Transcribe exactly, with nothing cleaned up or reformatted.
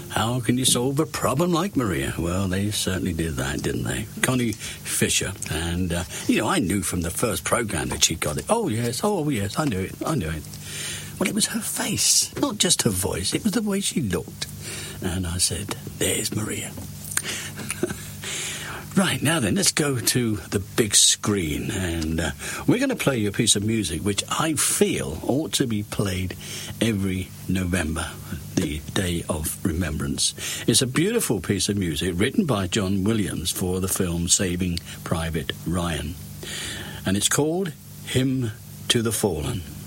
How can you solve a problem like Maria? Well, they certainly did that, didn't they? Connie Fisher. And, uh, you know, I knew from the first programme that she got it. Oh, yes, oh, yes, I knew it, I knew it. Well, it was her face, not just her voice. It was the way she looked. And I said, there's Maria. Right, now then, let's go to the big screen, and uh, we're going to play you a piece of music which I feel ought to be played every November, the Day of Remembrance. It's a beautiful piece of music written by John Williams for the film Saving Private Ryan, and it's called Hymn to the Fallen.